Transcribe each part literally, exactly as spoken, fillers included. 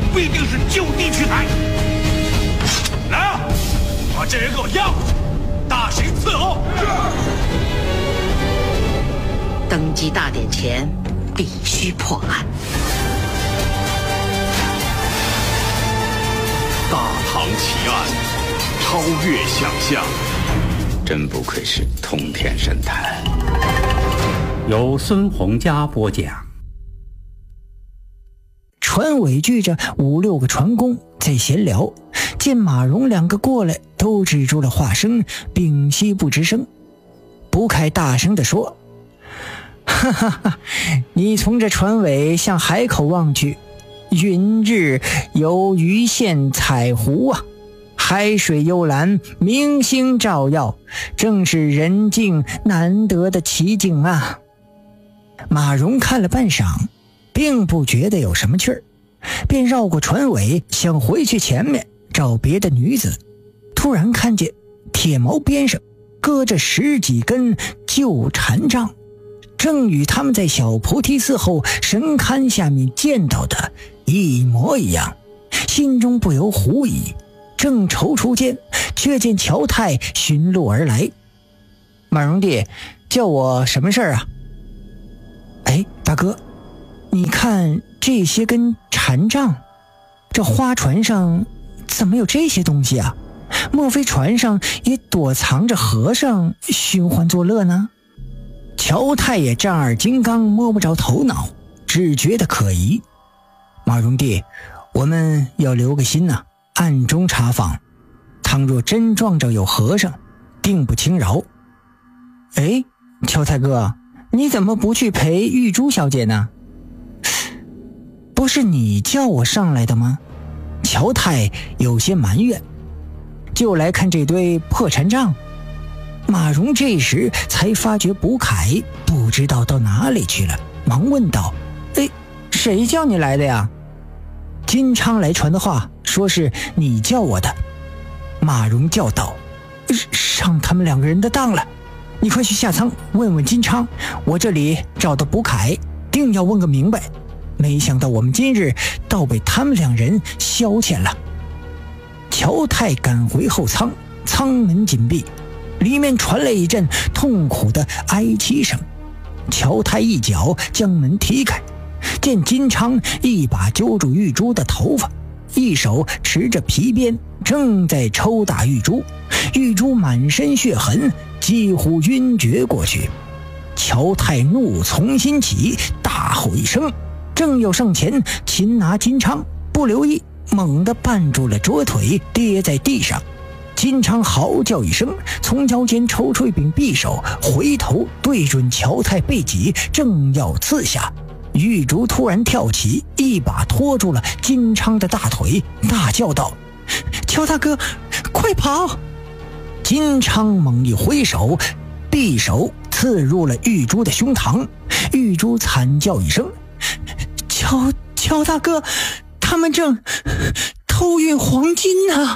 必定是就地取材。来啊，把这人给我押过去，大刑伺候。 登基大典前必须破案。 大唐奇案，超越想象， 真不愧是通天神探。 由孙洪佳播讲。 船尾聚着五六个船工在闲聊，见马荣两个过来，都止住了话声，屏息不吱声。卜凯大声地说：哈哈哈，你从这船尾向海口望去，云日有鱼线彩湖啊，海水幽蓝，明星照耀，正是人境难得的奇景啊。马荣看了半晌，并不觉得有什么趣儿，便绕过船尾，想回去前面找别的女子。突然看见铁锚边上搁着十几根旧禅杖，正与他们在小菩提寺后神龛下面见到的一模一样，心中不由狐疑。正踌躇间，却见乔太寻路而来。马荣弟，叫我什么事儿啊？哎，大哥，你看这些根禅杖，这花船上怎么有这些东西啊？莫非船上也躲藏着和尚寻欢作乐呢？乔太也丈二金刚，摸不着头脑，只觉得可疑。马荣弟，我们要留个心呐，暗中查访，倘若真撞着有和尚，定不轻饶。哎，乔太哥，你怎么不去陪玉珠小姐呢？不是你叫我上来的吗？乔太有些埋怨，就来看这堆破禅杖。马荣这时才发觉卜凯不知道到哪里去了，忙问道：哎，谁叫你来的呀？金昌来传的话，说是你叫我的。马荣叫道：上他们两个人的当了，你快去下舱问问金昌，我这里找到卜凯，定要问个明白。没想到我们今日倒被他们两人消遣了。乔太赶回后舱，舱门紧闭，里面传来一阵痛苦的哀泣声。乔太一脚将门踢开，见金昌一把揪住玉珠的头发，一手持着皮鞭，正在抽打玉珠。玉珠满身血痕，几乎晕厥过去。乔太怒从心起，大吼一声，正要上前擒拿金昌，不留意猛地绊住了桌腿，跌在地上。金昌嚎叫一声，从腰间抽出一柄匕首，回头对准乔太背脊，正要刺下。玉竹突然跳起，一把拖住了金昌的大腿，大叫道：乔大哥，快跑！金昌猛一挥手，匕首刺入了玉珠的胸膛。玉珠惨叫一声：乔乔大哥，他们正偷运黄金啊！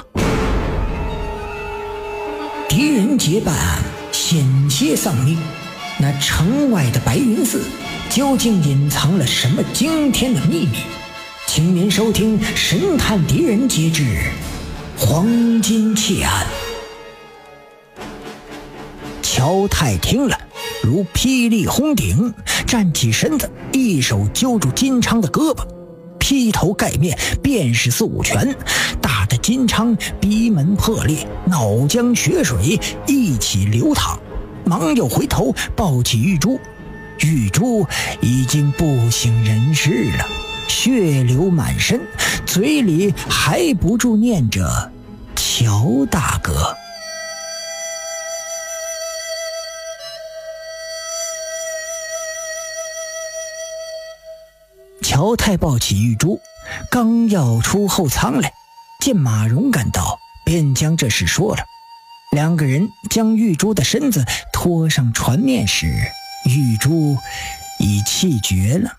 敌人结伴，险些丧命。那城外的白云寺究竟隐藏了什么惊天的秘密？请您收听神探敌人节制黄金窃案。乔太听了如霹雳轰顶，站起身子，一手揪住金昌的胳膊，劈头盖面便是四五拳，打得金昌鼻门破裂，脑浆血水一起流淌，忙又回头抱起玉珠。玉珠已经不省人事了，血流满身，嘴里还不住念着乔大哥。乔太抱起玉珠，刚要出后舱来，见马荣赶到，便将这事说了。两个人将玉珠的身子拖上船面时，玉珠已气绝了。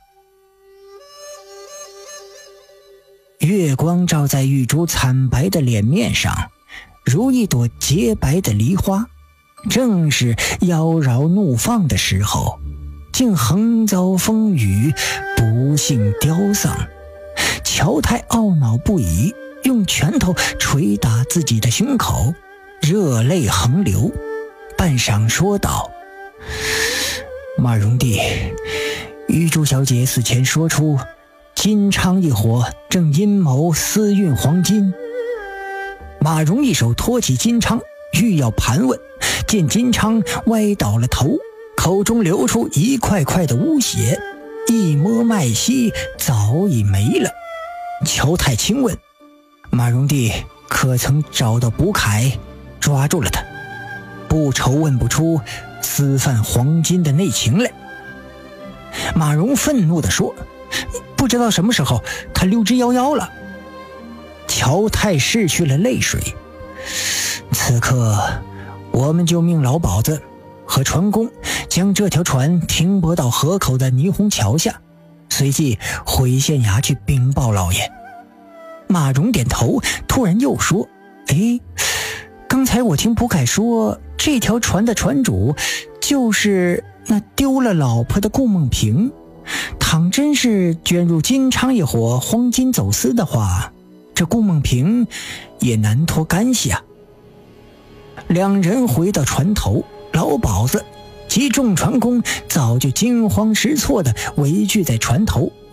月光照在玉珠惨白的脸面上，如一朵洁白的梨花，正是妖娆怒放的时候，竟横遭风雨，不幸凋丧。 乔太懊恼不已，用拳头捶打自己的胸口，热泪横流，半晌说道：马荣帝，玉珠小姐死前说出金昌一伙正阴谋私运黄金。马荣一手托起金昌，欲要盘问，见金昌歪倒了头，口中流出一块块的污血，一摸脉息早已没了。乔太清问：马荣帝可曾找到卜凯，抓住了他？不愁问不出私贩黄金的内情来。马荣愤怒地说：不知道什么时候他溜之夭夭了。乔太拭去了泪水：此刻我们就命老鸨子和船工将这条船停泊到河口的霓虹桥下，随即回县衙去禀报老爷。马荣点头，突然又说：哎，刚才我听卜凯说这条船的船主就是那丢了老婆的顾梦萍，倘真是卷入金昌一伙黄金走私的话，这顾梦萍也难脱干系啊。两人回到船头，老鸨子及众船工早就惊慌失措地围聚在船头，